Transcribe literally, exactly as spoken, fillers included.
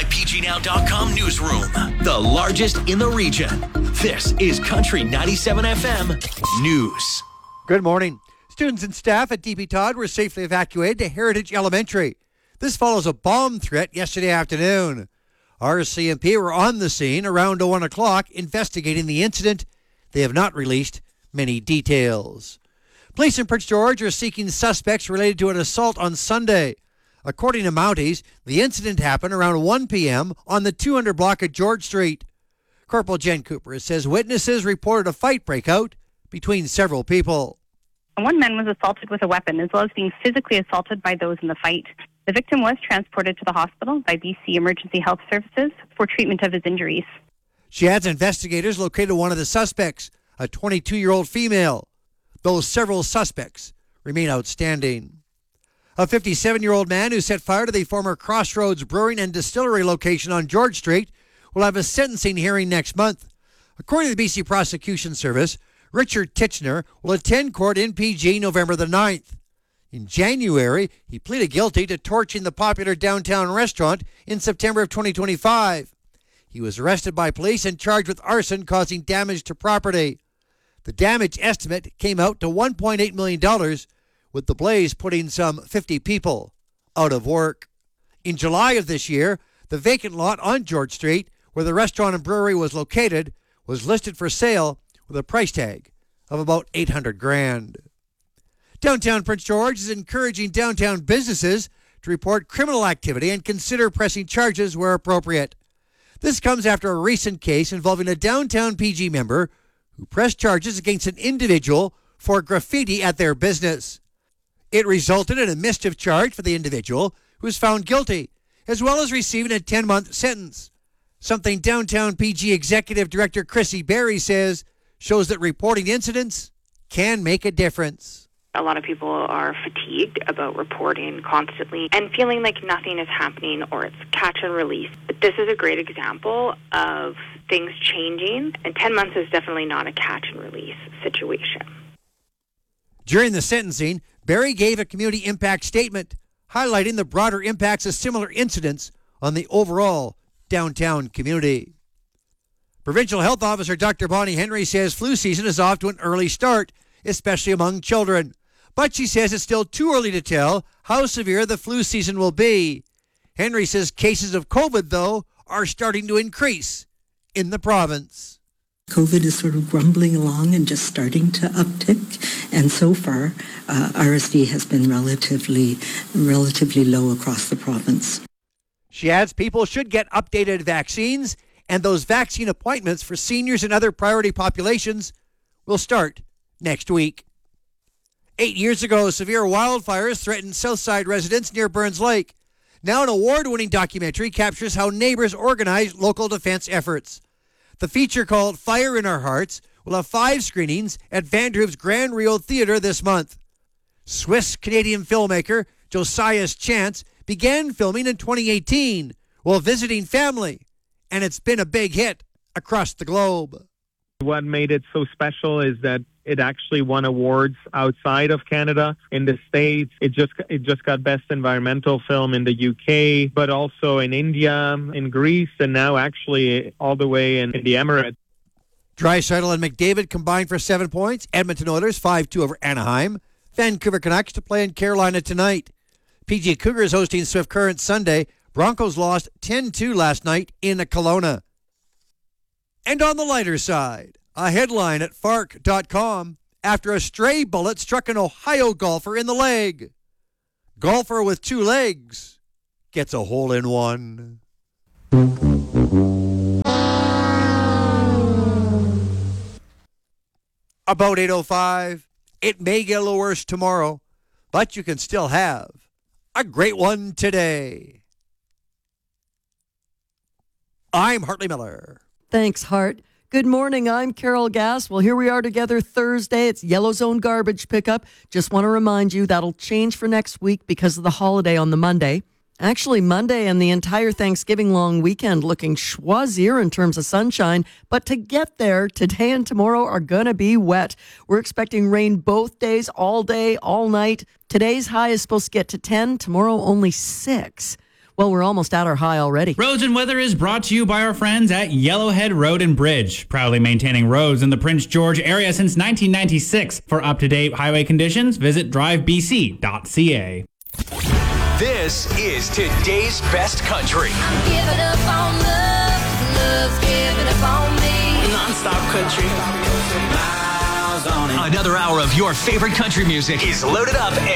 P G Now dot com newsroom, the largest in the region. This is Country ninety-seven F M News. Good morning. Students and staff at D P Todd were safely evacuated to Heritage Elementary. This follows a bomb threat yesterday afternoon. R C M P were on the scene around one o'clock investigating the incident. They have not released many details. Police in Prince George are seeking suspects related to an assault on Sunday. According to Mounties, the incident happened around one p.m. on the two hundred block of George Street. Corporal Jen Cooper says witnesses reported a fight break out between several people. One man was assaulted with a weapon as well as being physically assaulted by those in the fight. The victim was transported to the hospital by B C Emergency Health Services for treatment of his injuries. She adds investigators located one of the suspects, a twenty-two-year-old female. Those several suspects remain outstanding. A fifty-seven-year-old man who set fire to the former Crossroads Brewing and Distillery location on George Street will have a sentencing hearing next month. According to the B C Prosecution Service, Richard Titchener will attend court in P G November the ninth. In January, he pleaded guilty to torching the popular downtown restaurant in September of twenty twenty-five. He was arrested by police and charged with arson causing damage to property. The damage estimate came out to one point eight million dollars, with the blaze putting some fifty people out of work. In July of this year, the vacant lot on George Street, where the restaurant and brewery was located, was listed for sale with a price tag of about eight hundred grand. Downtown Prince George is encouraging downtown businesses to report criminal activity and consider pressing charges where appropriate. This comes after a recent case involving a downtown P G member who pressed charges against an individual for graffiti at their business. It resulted in a mischief charge for the individual, who was found guilty, as well as receiving a ten-month sentence. Something downtown P G Executive Director Chrissy Berry says shows that reporting incidents can make a difference. A lot of people are fatigued about reporting constantly and feeling like nothing is happening or it's catch and release. But this is a great example of things changing, and ten months is definitely not a catch and release situation. During the sentencing, Berry gave a community impact statement highlighting the broader impacts of similar incidents on the overall downtown community. Provincial Health Officer Doctor Bonnie Henry says flu season is off to an early start, especially among children. But she says it's still too early to tell how severe the flu season will be. Henry says cases of COVID, though, are starting to increase in the province. COVID is sort of grumbling along and just starting to uptick. And so far, uh, R S V has been relatively, relatively low across the province. She adds people should get updated vaccines, and those vaccine appointments for seniors and other priority populations will start next week. Eight years ago, severe wildfires threatened Southside residents near Burns Lake. Now an award-winning documentary captures how neighbors organize local defense efforts. The feature, called Fire in Our Hearts, will have five screenings at Vanderhoof's Grand Rio Theatre this month. Swiss-Canadian filmmaker Josias Chance began filming in twenty eighteen while visiting family, and it's been a big hit across the globe. What made it so special is that it actually won awards outside of Canada. In the States, it just it just got Best Environmental Film in the U K, but also in India, in Greece, and now actually all the way in, in the Emirates. Draisaitl and McDavid combined for seven points. Edmonton Oilers five two over Anaheim. Vancouver Canucks to play in Carolina tonight. P G Cougars hosting Swift Current Sunday. Broncos lost ten two last night in Kelowna. And on the lighter side, a headline at Fark dot com after a stray bullet struck an Ohio golfer in the leg. Golfer with two legs gets a hole in one. About eight oh five. It may get a little worse tomorrow, but you can still have a great one today. I'm Hartley Miller. Thanks, Hart. Good morning, I'm Carol Gass. Well, here we are together Thursday. It's Yellow Zone garbage pickup. Just want to remind you that'll change for next week because of the holiday on the Monday. Actually, Monday and the entire Thanksgiving long weekend looking schwazier in terms of sunshine. But to get there, today and tomorrow are going to be wet. We're expecting rain both days, all day, all night. Today's high is supposed to get to ten, tomorrow only six. Well, we're almost at our high already. Roads and weather is brought to you by our friends at Yellowhead Road and Bridge, proudly maintaining roads in the Prince George area since nineteen ninety-six. For up-to-date highway conditions, visit drive b c dot c a. This is today's best country. I'm giving up on love, love's giving up on me. Non-stop country. Miles on it. Another hour of your favorite country music is loaded up and